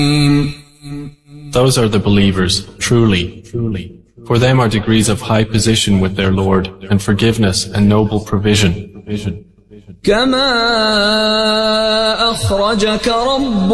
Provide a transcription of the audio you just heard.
Those are the believers, truly. For them are degrees of high position with their Lord, and forgiveness and noble provision. كما أخرجك ربك